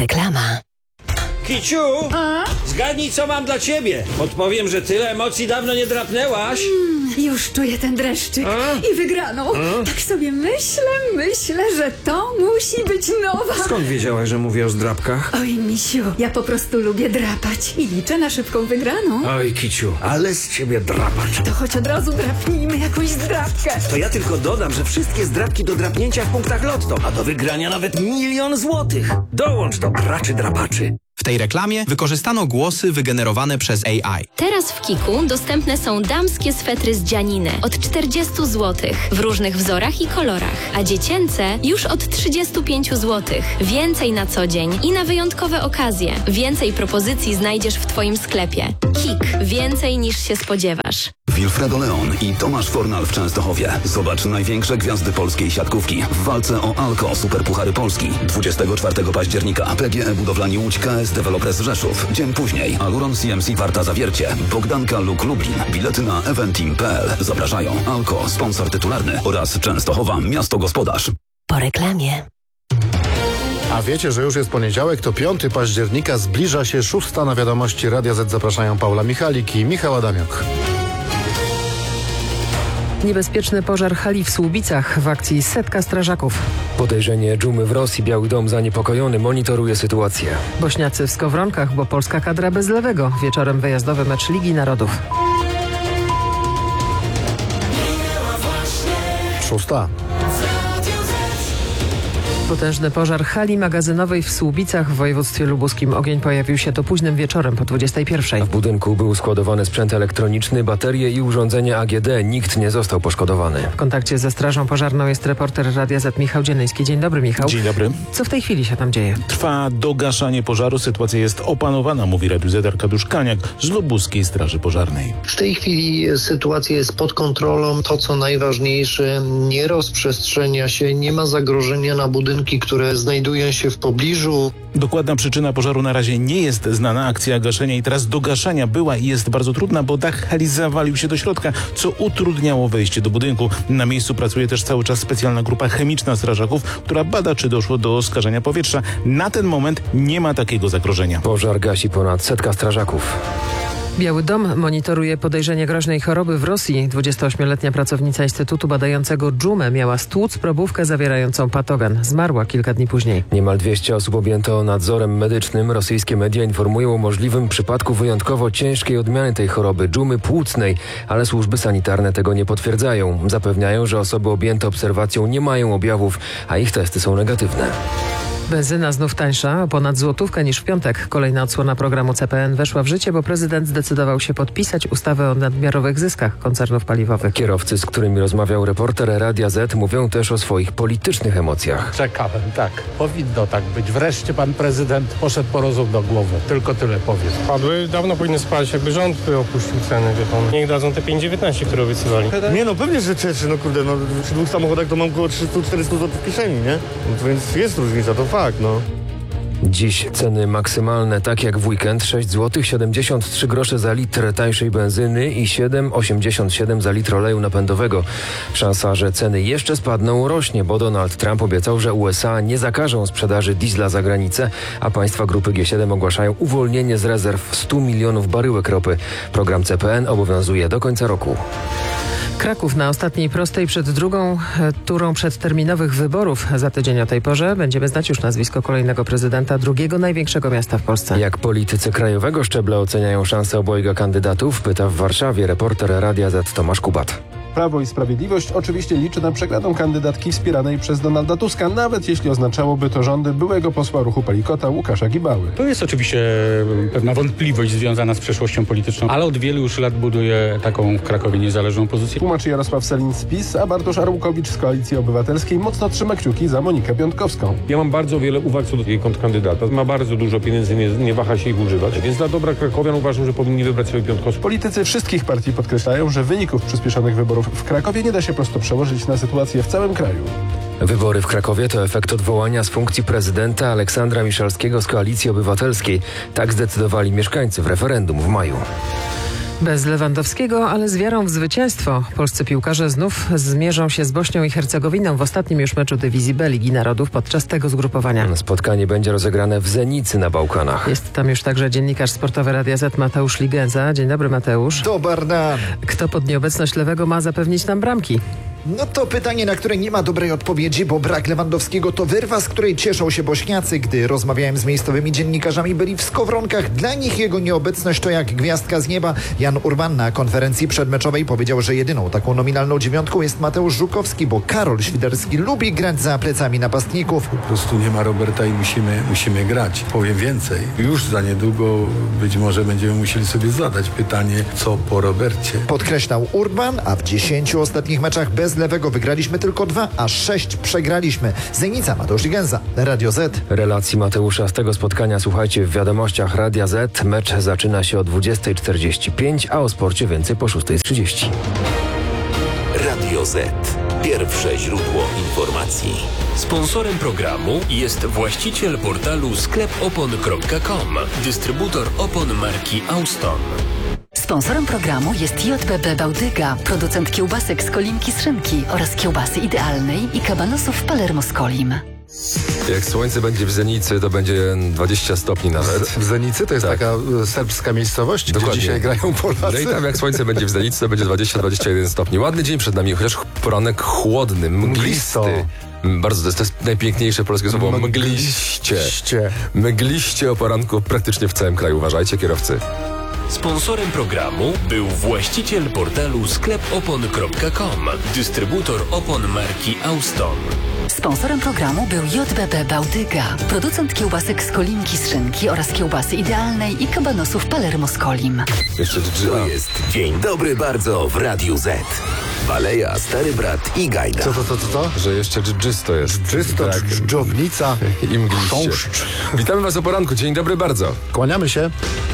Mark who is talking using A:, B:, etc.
A: Reklama.
B: Kiciu, zgadnij, co mam dla ciebie. Podpowiem, że tyle emocji dawno nie drapnęłaś.
C: Już czuję ten dreszczyk i wygraną. Tak sobie myślę, że to musi być nowa.
B: Skąd wiedziałaś, że mówię o zdrapkach?
C: Oj, misiu, ja po prostu lubię drapać i liczę na szybką wygraną.
B: Oj, Kiciu, ale z ciebie drapacz.
C: To choć od razu drapnijmy jakąś zdrapkę.
B: To ja tylko dodam, że wszystkie zdrapki do drapnięcia w punktach Lotto, a do wygrania nawet 1 000 000 złotych. Dołącz do graczy drapaczy.
D: W tej reklamie wykorzystano głosy wygenerowane przez AI.
E: Teraz w Kiku dostępne są damskie swetry z dzianiny od 40 zł w różnych wzorach i kolorach, a dziecięce już od 35 zł. Więcej na co dzień i na wyjątkowe okazje. Więcej propozycji znajdziesz w Twoim sklepie. Kik. Więcej niż się spodziewasz.
F: Wilfredo Leon i Tomasz Fornal w Częstochowie. Zobacz największe gwiazdy polskiej siatkówki w walce o Alko Superpuchary Polski. 24 października PGE Budowlani Łódź, KS Developers Rzeszów. Dzień później Aluron CMC Warta Zawiercie, Bogdanka Luk Lublin. Bilety na eventeam.pl. Zapraszają Alko, sponsor tytularny oraz Częstochowa, miasto gospodarz.
A: Po reklamie.
G: A wiecie, że już jest poniedziałek, to 5 października, zbliża się 6. na Wiadomości Radia Z. Zapraszają Paula Michalik i Michał Adamiok.
H: Niebezpieczny pożar hali w Słubicach, w akcji 100 strażaków.
I: Podejrzenie dżumy w Rosji. Biały Dom zaniepokojony monitoruje sytuację.
H: Bośniacy w Skowronkach, bo polska kadra bez lewego. Wieczorem wyjazdowy mecz Ligi Narodów.
G: 6.
H: Potężny pożar hali magazynowej w Słubicach w województwie lubuskim. Ogień pojawił się to późnym wieczorem po 21.
I: W budynku był składowany sprzęt elektroniczny, baterie i urządzenie AGD. Nikt nie został poszkodowany.
H: W kontakcie ze strażą pożarną jest reporter Radia Z Michał Dzienejski. Dzień dobry, Michał.
J: Dzień dobry.
H: Co w tej chwili się tam dzieje?
J: Trwa dogaszanie pożaru. Sytuacja jest opanowana, mówi Radiu Z Arkadiusz Kaniak z Lubuskiej Straży Pożarnej.
K: W tej chwili sytuacja jest pod kontrolą. To, co najważniejsze, nie rozprzestrzenia się, nie ma zagrożenia na budynki, które znajdują się w pobliżu.
J: Dokładna przyczyna pożaru na razie nie jest znana. Akcja gaszenia i teraz do gaszenia była i jest bardzo trudna, bo dach hali zawalił się do środka, co utrudniało wejście do budynku. Na miejscu pracuje też cały czas specjalna grupa chemiczna strażaków, która bada, czy doszło do skażenia powietrza. Na ten moment nie ma takiego zagrożenia.
I: Pożar gasi ponad 100 strażaków.
H: Biały Dom monitoruje podejrzenie groźnej choroby w Rosji. 28-letnia pracownica Instytutu badającego dżumę miała stłuc probówkę zawierającą patogen. Zmarła kilka dni później.
I: Niemal 200 osób objęto nadzorem medycznym. Rosyjskie media informują o możliwym przypadku wyjątkowo ciężkiej odmiany tej choroby, dżumy płucnej, ale służby sanitarne tego nie potwierdzają. Zapewniają, że osoby objęte obserwacją nie mają objawów, a ich testy są negatywne.
H: Benzyna znów tańsza, o ponad złotówkę niż w piątek. Kolejna odsłona programu CPN weszła w życie, bo prezydent zdecydował się podpisać ustawę o nadmiarowych zyskach koncernów paliwowych.
I: Kierowcy, z którymi rozmawiał reporter Radia Z, mówią też o swoich politycznych emocjach.
L: Czekałem, tak. Powinno tak być. Wreszcie pan prezydent poszedł po rozum do głowy. Tylko tyle powiem.
M: Padły, dawno powinny spać, jakby rząd by opuścił ceny, wie pan. Niech dadzą te 5,19, które obiecywali.
N: Nie no, pewnie, że cieszy, no kurde, no przy 2 samochodach to mam około 300-400 zł w kieszeni, nie? No, więc jest różnica, to fakt, no.
I: Dziś ceny maksymalne, tak jak w weekend, 6 zł 73 grosze za litr tańszej benzyny i 7,87 za litr oleju napędowego. Szansa, że ceny jeszcze spadną, rośnie, bo Donald Trump obiecał, że USA nie zakażą sprzedaży diesla za granicę, a państwa grupy G7 ogłaszają uwolnienie z rezerw 100 milionów baryłek ropy. Program CPN obowiązuje do końca roku.
H: Kraków na ostatniej prostej przed drugą turą przedterminowych wyborów. Za tydzień o tej porze będziemy znać już nazwisko kolejnego prezydenta drugiego największego miasta w Polsce.
I: Jak politycy krajowego szczebla oceniają szanse obojga kandydatów, pyta w Warszawie reporter Radia Z Tomasz Kubat.
O: Prawo i Sprawiedliwość oczywiście liczy na przegraną kandydatki wspieranej przez Donalda Tuska, nawet jeśli oznaczałoby to rządy byłego posła ruchu Palikota Łukasza Gibały.
P: To jest oczywiście pewna wątpliwość związana z przeszłością polityczną, ale od wielu już lat buduje taką w Krakowie niezależną pozycję.
O: Tłumaczy Jarosław Sellin z PiS, a Bartosz Arłukowicz z Koalicji Obywatelskiej mocno trzyma kciuki za Monikę Piątkowską.
Q: Ja mam bardzo wiele uwag co do jej kontrkandydata. Ma bardzo dużo pieniędzy, nie waha się ich używać, więc dla dobra krakowian uważam, że powinni wybrać sobie Piątkowską.
O: Politycy wszystkich partii podkreślają, że wyników przyspieszonych wyborów w Krakowie nie da się prosto przełożyć na sytuację w całym kraju.
I: Wybory w Krakowie to efekt odwołania z funkcji prezydenta Aleksandra Miszalskiego z Koalicji Obywatelskiej. Tak zdecydowali mieszkańcy w referendum w maju.
H: Bez Lewandowskiego, ale z wiarą w zwycięstwo. Polscy piłkarze znów zmierzą się z Bośnią i Hercegowiną w ostatnim już meczu dywizji B Ligi Narodów podczas tego zgrupowania.
I: Spotkanie będzie rozegrane w Zenicy na Bałkanach.
H: Jest tam już także dziennikarz sportowy Radia Z Mateusz Ligenza. Dzień dobry, Mateusz.
A: Dobar dan.
H: Kto pod nieobecność Lewego ma zapewnić nam bramki?
A: No to pytanie, na które nie ma dobrej odpowiedzi, bo brak Lewandowskiego to wyrwa, z której cieszą się Bośniacy. Gdy rozmawiałem z miejscowymi dziennikarzami, byli w skowronkach. Dla nich jego nieobecność to jak gwiazdka z nieba. Jan Urban na konferencji przedmeczowej powiedział, że jedyną taką nominalną dziewiątką jest Mateusz Żukowski, bo Karol Świderski lubi grać za plecami napastników.
R: Po prostu nie ma Roberta i musimy grać. Powiem więcej. Już za niedługo być może będziemy musieli sobie zadać pytanie, co po Robercie.
A: Podkreślał Urban, a w 10 ostatnich meczach bez Lewego wygraliśmy tylko 2, a 6 przegraliśmy. Zenica, Mateusz Ligenza, Radio Z.
I: Relacji Mateusza z tego spotkania słuchajcie w wiadomościach Radia Z. Mecz zaczyna się o 20:45, a o sporcie więcej po 6:30.
S: Radio Z. Pierwsze źródło informacji. Sponsorem programu jest właściciel portalu sklepopon.com, dystrybutor opon marki Auston.
T: Sponsorem programu jest JBB Bałtyka, producent kiełbasek z Kolimki z Szynki oraz kiełbasy idealnej i kabanosów w Palermo z Kolim.
I: Jak słońce będzie w Zenicy, to będzie 20 stopni nawet.
G: W Zenicy to jest taka serbska miejscowość,
I: Dokładnie.
G: gdzie dzisiaj grają Polacy.
I: No i tam jak słońce będzie w Zenicy, to będzie 20-21 stopni. Ładny dzień przed nami, chociaż poranek chłodny, mglisty. Bardzo, to jest najpiękniejsze polskie słowo. Mgliście. Mgliście o poranku praktycznie w całym kraju. Uważajcie, kierowcy.
S: Sponsorem programu był właściciel portalu sklepopon.com, dystrybutor opon marki Auston.
T: Sponsorem programu był JBB Bałtyka, producent kiełbasek z Kolimki z Szynki oraz kiełbasy idealnej i kabanosów Palermo z Kolim.
S: To jest Dzień Dobry Bardzo w Radiu Z. Baleja, Stary Brat i Gajda.
G: Co?
I: Że jeszcze dżdżysto jest.
G: Dżdżysto, dżdżownica
I: i mgliście. Witamy Was o poranku. Dzień dobry bardzo.
G: Kłaniamy się.